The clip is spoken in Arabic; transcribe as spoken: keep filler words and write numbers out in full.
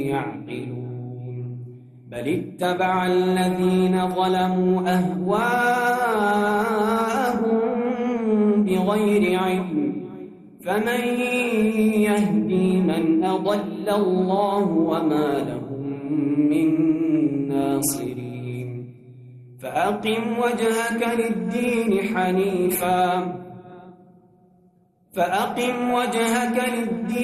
يعقلون بل اتبع الذين ظلموا أهواءهم بغير علم فمن يهدي من أضل الله وما لهم من ناصرين فأقم وجهك للدين حنيفا فأقم وجهك للدين